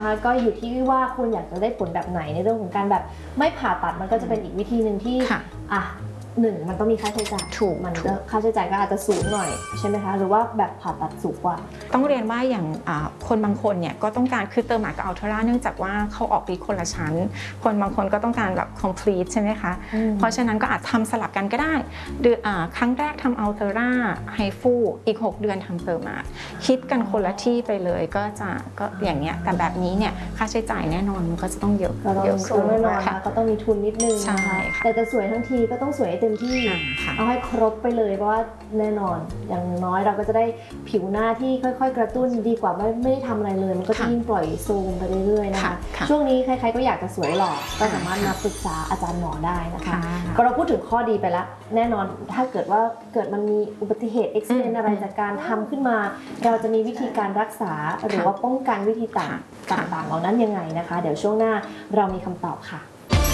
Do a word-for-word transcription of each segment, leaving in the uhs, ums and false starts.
ก็อยู่ที่ว่าคุณอยากจะได้ผลแบบไหนในเรื่องของการแบบไม่ผ่าตัดมันก็จะเป็นอีกวิธีหนึ่งที่อ่ะหนึ่งมันต้องมีค่าใช้จ่ายถูกมันก็ค่าใช้จ่ายก็อาจจะสูงหน่อยใช่ไหมคะหรือว่าแบบผ่าตัดสูงกว่าต้องเรียนว่าอย่างคนบางคนเนี่ยก็ต้องการคือเติมหมากกับอัลเทอร่าเนื่องจากว่าเขาออกฤทธิ์คนละชั้นคนบางคนก็ต้องการแบบ complete ใช่ไหมคะเพราะฉะนั้นก็อาจทำสลับกันก็ได้เดือนครั้งแรกทำอัลเทอร่าไฮฟูอีกหกเดือนทำเติมหมากคิดกันคนละที่ไปเลยก็จะก็อย่างเงี้ยแต่แบบนี้เนี่ยค่าใช้จ่ายแน่นอนมันก็จะต้องเยอะเยอะสูงแน่นอนค่ะก็ต้องมีทุนนิดนึงนะคะแต่จะสวยทั้งทีก็ต้องสวยให้เต็มที่เอาให้ครบไปเลยเพราะว่าแน่นอนอย่างน้อยเราก็จะได้ผิวหน้าที่ค่อยๆกระตุ้นดีกว่าไม่ไม่ได้ทำอะไรเลยมันก็จะยิ่งปล่อยโซมไปเรื่อยๆนะคะช่วงนี้ใครๆก็อยากจะสวยหล่อก็สามารถมาปรึกษาอาจารย์หมอได้นะคะก็เราพูดถึงข้อดีไปแล้วแน่นอนถ้าเกิดว่าเกิดมันมีอุบัติเหตุอุบิเหตุอะไรจากการทำขึ้นมาเราจะมีวิธีการรักษาหรือว่าป้องกันวิธีต่างต่างๆเหล่านั้นยังไงนะคะเดี๋ยวช่วงหน้าเรามีคำตอบค่ะ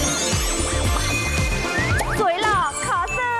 สวยหล่อขอสืบ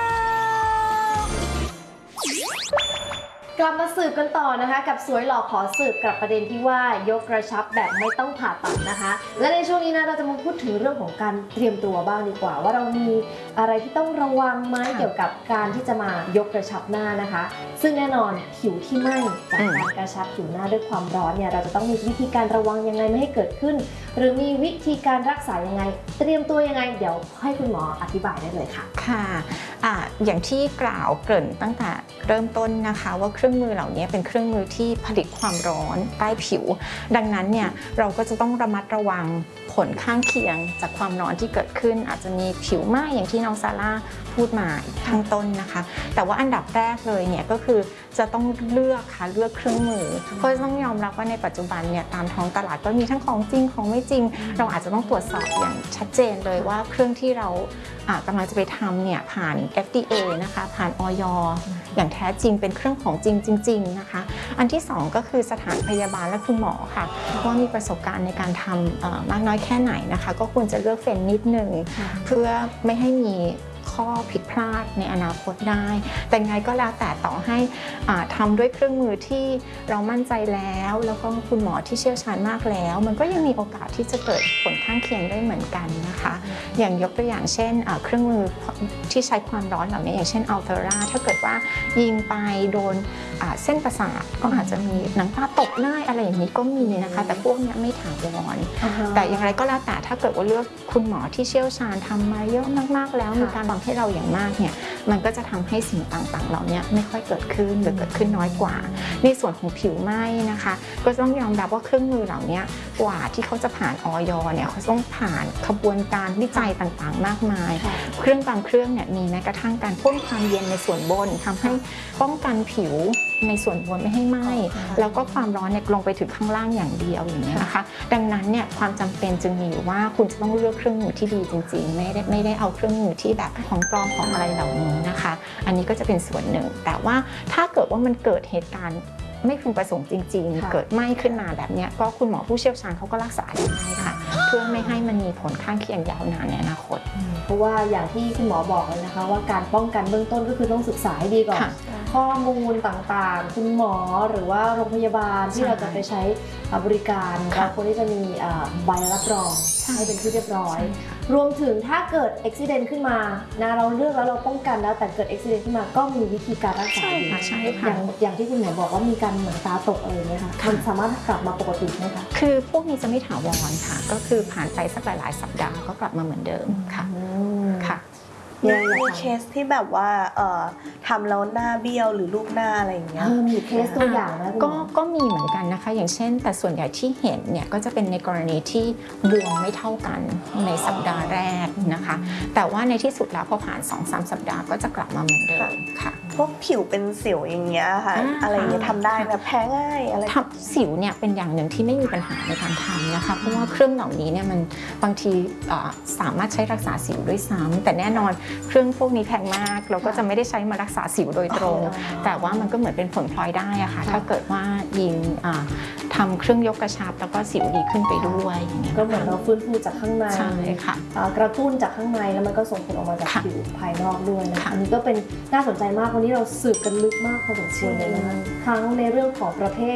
กลับมาสืบกันต่อนะคะกับสวยหล่อขอสืบกับประเด็นที่ว่ายกกระชับแบบไม่ต้องผ่าตัดนะคะและในช่วงนี้นะเราจะมาพูดถึงเรื่องของการเตรียมตัวบ้างดีกว่าว่าเรามีอะไรที่ต้องระวังไหมเกี่ยวกับการที่จะมายกกระชับหน้านะคะซึ่งแน่นอนผิวที่ไหม้จากการกระชับผิวหน้าด้วยความร้อนเนี่ยเราจะต้องมีวิธีการระวังยังไงไม่ให้เกิดขึ้นหรือมีวิธีการรักษายังไงเตรียมตัวยังไงเดี๋ยวให้คุณหมออธิบายได้เลยค่ะค่ะอ่าอย่างที่กล่าวเกริ่นตั้งแต่เริ่มต้นนะคะว่าเครื่องมือเหล่านี้เป็นเครื่องมือที่ผลิตความร้อนใต้ผิวดังนั้นเนี่ยเราก็จะต้องระมัดระวังผลข้างเคียงจากความร้อนที่เกิดขึ้นอาจจะมีผิวไหม้อย่างที่น้องซาร่าพูดมาข้างต้นนะคะแต่ว่าอันดับแรกเลยเนี่ยก็คือจะต้องเลือกค่ะเลือกเครื่องมือเพราะต้องยอมรับว่าในปัจจุบันเนี่ยตามท้องตลาดก็มีทั้งของจริงของไม่จริงเราอาจจะต้องตรวจสอบอย่างชัดเจนเลยว่าเครื่องที่เรากำลังจะไปทำเนี่ยผ่าน เอฟ ดี เอ นะคะผ่านอย.อย่างแท้จริงเป็นเครื่องของจริงจริงๆนะคะอันที่สองก็คือสถานพยาบาลและคุณหมอค่ะว่ามีประสบการณ์ในการทำมากน้อยแค่ไหนนะคะก็ควรจะเลือกเฟ้นนิดนึงเพื่อไม่ให้มีข้อผิดพลาดในอนาคตได้แต่ไงก็แล้วแต่ต่อให้ทำด้วยเครื่องมือที่เรามั่นใจแล้วแล้วก็คุณหมอที่เชี่ยวชาญมากแล้วมันก็ยังมีโอกาสที่จะเกิดผลข้างเคียงได้เหมือนกันนะคะอย่างยกตัวอย่างเช่นเครื่องมือที่ใช้ความร้อนเหล่านี้อย่างเช่นอัลเทอร่าถ้าเกิดว่ายิงไปโดนเส้นประสาทก็อาจจะมีหนังตาตกได้อะไรอย่างนี้ก็มีนะคะแต่พวกนี้ไม่ถาวรแต่อย่างไรก็แล้วแต่ถ้าเกิดว่าเลือกคุณหมอที่เชี่ยวชาญทำมาเยอะมากๆแล้วมีการบังให้เราอย่างมากเนี่ยมันก็จะทำให้สิ่งต่างๆเหล่านี้ไม่ค่อยเกิดขึ้นหรือเกิดขึ้นน้อยกว่าในส่วนของผิวไหม้นะคะก็ต้องยอมรับว่าเครื่องมือเหล่านี้กว่าที่เขาจะผ่านอย.เนี่ยเขาต้องผ่านขบวนการวิจัยต่างๆมากมายเครื่องบางเครื่องเนี่ยมีแม้กระทั่งการพ่นความเย็นในส่วนบนทำให้ป้องกันผิวในส่วนบนไม่ให้ไหม้แล้วก็ความร้อนเนี่ยลงไปถึงข้างล่างอย่างเดียวอย่างนี้นะคะดังนั้นเนี่ยความจำเป็นจึงมีอยู่ว่าคุณจะต้องเลือกเครื่องมือที่ดีจริงๆไม่ได้ไม่ได้เอาเครื่องมือที่แบบของปลอมของอะไรเหล่านี้นะคะอันนี้ก็จะเป็นส่วนหนึ่งแต่ว่าถ้าเกิดว่ามันเกิดเหตุการณ์ไม่พึงประสงค์จริงๆเกิดไหม้ขึ้นมาแบบนี้ก็คุณหมอผู้เชี่ยวชาญเขาก็รักษาได้ค่ะเพื่อไม่ให้มันมีผลข้างเคียงยาวนานในอนาคตเพราะว่าอย่างที่คุณหมอบอกเลยนะคะว่าการป้องกันเบื้องต้นก็คือต้องศึกษาให้ดีก่อนข้อมูลต่างๆคุณหมอหรือว่าโรงพยาบาลที่เราจะไปใช้บริการเราควรที่จะมีใบรับรองให้เป็นที่เรียบร้อยรวมถึงถ้าเกิดอุบิเหตุขึ้นมานะเราเลือกแล้วเราป้องกันแล้วแต่เกิดอุบิเหตุขึ้นมาก็มีวิธีการรักษาอยู่อย่างอย่างที่คุณหมอบอกว่ามีการเหมือนตาตกอะไรไหมคะมันสามารถกลับมาปกติไหมคะคือพวกนี้จะไม่ถาวรค่ะก็คือผ่านไปสักหลายๆสัปดาห์ก็กลับมาเหมือนเดิมค่ะค่ะมีเคสที่แบบว่าทำแล้วหน้าเบี้ยวหรือรูปหน้าอะไรอย่างเงี้ยมีเคสตัวอย่างนะก็ก็มีเหมือนกันนะคะอย่างเช่นแต่ส่วนใหญ่ที่เห็นเนี่ยก็จะเป็นในกรณีที่บวมไม่เท่ากันในสัปดาห์แรกนะคะแต่ว่าในที่สุดแล้วพอผ่าน สองถึงสาม สัปดาห์ก็จะกลับมาเหมือนเดิมค่ะพวกผิวเป็นสิวอย่างเงี้ยค่ะอะไรอย่างเงี้ยทำได้แบบแพ้ง่ายอะไรทำสิวเนี่ยเป็นอย่างหนึ่งที่ไม่มีปัญหาในการทำนะคะเพราะว่าเครื่องเหล่านี้เนี่ยมันบางทีสามารถใช้รักษาสิวด้วยซ้ำแต่แน่นอนเครื่องพวกนี้แพงมากเราก็จะไม่ได้ใช้มารักษาสิวโดยตรงแต่ว่ามันก็เหมือนเป็นผลพลอยได้อะค่ะถ้าเกิดว่ายิงทำเครื่องยกกระชับแล้วก็สิวดีขึ้นไปด้วยก็เหมือนเราฟื้นฟูจากข้างในใช่ค่ะกระตุ้นจากข้างในแล้วมันก็ส่งผลออกมาจากผิวภายนอกด้วยนะคะอันนี้ก็เป็นน่าสนใจมากวันนี้เราสืบกันลึกมากพอสมควรเลยนะคะทั้งในเรื่องของประเภท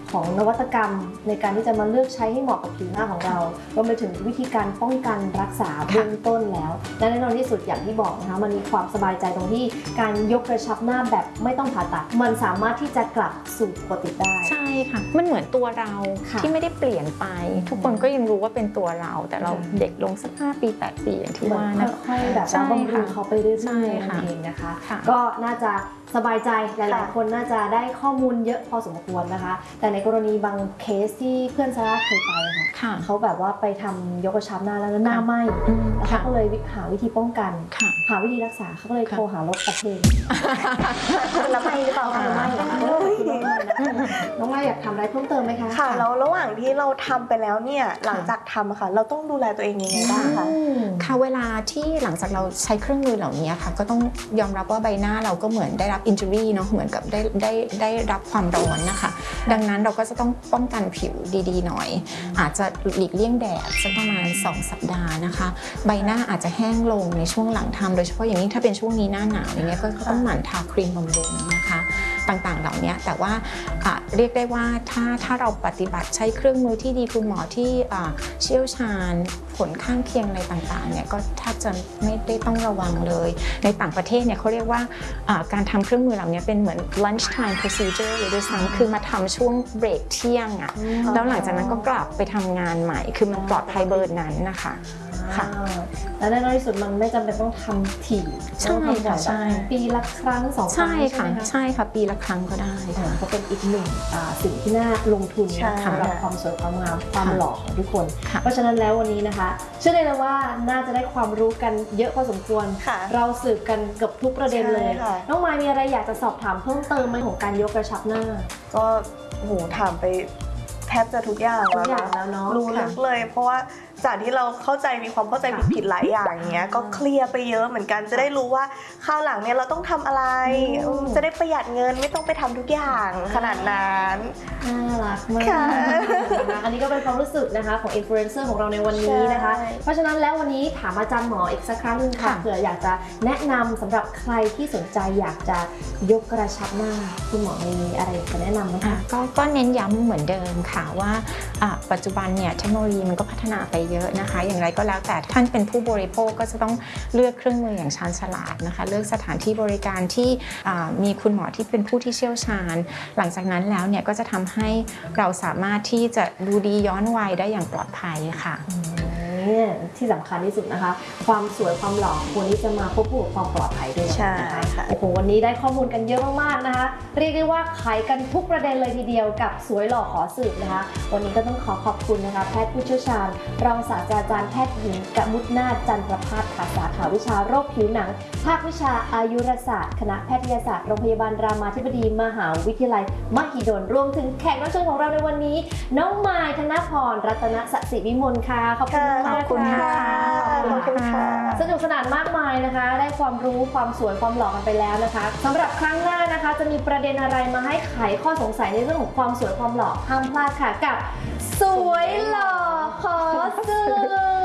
ของนวัตกรรมในการที่จะมาเลือกใช้ให้เหมาะกับผิวหน้าของเรารวมไปถึงวิธีการป้องกันรักษาเบื้องต้นแล้วและแน่นอนที่สุดอย่างที่บอกนะคะมันมีความสบายใจตรงที่การยกกระชับหน้าแบบไม่ต้องผ่าตัดมันสามารถที่จะกลับสู่ปกติได้ใช่ค่ะมันเหมือนตัวเราที่ไม่ได้เปลี่ยนไปทุกคนก็ยังรู้ว่าเป็นตัวเราแต่เราเด็กลงสักห้าปีแปดปีอย่างที่ว่านะค่อยๆแบบบำรุงเขาไปเรื่อยๆนั่นเองนะคะก็น่าจะสบายใจหลายๆคนน่าจะได้ข้อมูลเยอะพอสมควรนะคะแต่ในกรณีบางเคสที่เพื่อนซาร่าเคยไปค่ะเขาแบบว่าไปทำยกกระชับหน้าแล้วหน้าไหม้แล้วเขาก็เลยหาวิธีป้องกันหาวิธีรักษาเขาก็เลยโทรหารถประเทศแล้วไม่หรือเปล่าคะไม่น้องไม้อยากทำอะไรเพิ่มเติมไหมคะค่ะแล้วระหว่างที่เราทำไปแล้วเนี่ยหลังจากทำค่ะเราต้องดูแลตัวเองยังไงบ้างคะค่ะเวลาที่หลังจากเราใช้เครื่องมือเหล่านี้ค่ะก็ต้องยอมรับว่าใบหน้าเราก็เหมือนได้รับอินจูรี่เนาะเหมือนกับได้ได้ได้รับความร้อนนะคะดังนั้นเราก็จะต้องป้องกันผิวดีๆหน่อยอาจจะหลีกเลี่ยงแดดสักประมาณสองสัปดาห์นะคะใบหน้าอาจจะแห้งลงในช่วงหลังทำโดยเฉพาะอย่างนี้ถ้าเป็นช่วงนี้หน้าหนาวอย่างเงี้ยก็ต้องหมั่นทาครีมบำรุงนะคะต่างๆเหล่านี้แต่ว่าเรียกได้ว่าถ้าถ้าเราปฏิบัติใช้เครื่องมือที่ดีคุณหมอที่เชี่ยวชาญผลข้างเคียงอะไรต่างๆเนี่ยก็แทบจะไม่ได้ต้องระวังเลยในต่างประเทศเนี่ยเขาเรียกว่าการทำเครื่องมือเหล่านี้เป็นเหมือน lunch time procedure เลยด้วยซ้ำคือมาทำช่วงเบรกเที่ยงอ่ะแล้วหลังจากนั้นก็กลับไปทำงานใหม่คือมันปลอดภัยเบอร์นั้นนะคะค่ะและแน่นอนที่สุดมันไม่จำเป็นต้องทำถี่ใช่ค่ะใช่ปีละครั้งสองครั้งใช่ค่ะใช่ค่ะปีละครั้งก็ได้ก็เป็นอีกหนึ่งสิ่งที่น่าลงทุนสำหรับความสวยความงามความหล่อของทุกคนเพราะฉะนั้นแล้ววันนี้นะคะเชื่อได้เลยว่าน่าจะได้ความรู้กันเยอะพอสมควรเราสืบกันเกือบทุกประเด็นเลยน้องมายมีอะไรอยากจะสอบถามเพิ่มเติมไหมของการยกกระชับหน้าก็โหถามไปแทบจะทุกอย่างแล้วนะรู้ลึกเลยเพราะว่าจากที่เราเข้าใจมีความเข้าใจผิดๆหลายอย่างเงี้ยก็เคลียร์ไปเยอะเหมือนกันจะได้รู้ว่าคราวหลังเนี่ยเราต้องทำอะไรจะได้ประหยัดเงินไม่ต้องไปทำทุกอย่างขนาดนั้นน่ารักมากอันนี้ก็เป็นความรู้สึกนะคะของอินฟลูเอนเซอร์ของเราในวันนี้นะคะเพราะฉะนั้นแล้ววันนี้ถามอาจารย์หมออีกสักครั้งนึงค่ะเผื่ออยากจะแนะนำสำหรับใครที่สนใจอยากจะยกกระชับหน้าคุณหมอมีอะไรจะแนะนำไหมคะก็เน้นย้ำเหมือนเดิมค่ะว่าปัจจุบันเนี่ยเทคโนโลยีมันก็พัฒนาไปเยอะนะคะอย่างไรก็แล้วแต่ท่านเป็นผู้บริโภคก็จะต้องเลือกเครื่องมืออย่างชาญฉลาดนะคะเลือกสถานที่บริการที่มีคุณหมอที่เป็นผู้ที่เชี่ยวชาญหลังจากนั้นแล้วเนี่ยก็จะทำให้เราสามารถที่จะดูดีย้อนวัยได้อย่างปลอดภัยค่ะที่สำคัญที่สุดนะคะความสวยความหล่อควรที่จะมาควบคู่กับความปลอดภัยด้วยใช่ค่ะโอ้โหวันนี้ได้ข้อมูลกันเยอะมากๆนะคะเรียกได้ว่าไขกันทุกประเด็นเลยทีเดียวกับสวยหล่อขอสืบนะคะวันนี้ก็ต้องขอขอบคุณนะคะแพทย์ผู้เชี่ยวชาญรองศาสตราจารย์แพทย์หญิงกมุษนาถจันทร์ประภาสค่ะสาขาวิชาโรคผิวหนังภาควิชาอายุรศาสตร์คณะแพทยศาสตร์โรงพยาบาลรามาธิบดีมหาวิทยาลัยมหิดลรวมถึงแขกรับเชิญของเราในวันนี้น้องมายธนพรรัตนสศิวิมลค่ะขอบคุณมากค่ะขอบคุณค่ะสนุกสนานมากมายนะคะได้ความรู้ความสวยความหล่อกันไปแล้วนะคะสำหรับครั้งหน้านะคะจะมีประเด็นอะไรมาให้ไขข้อสงสัยในเรื่องของความสวยความหล่อห้ามพลาดค่ะกับสวยหล่อขอสืบ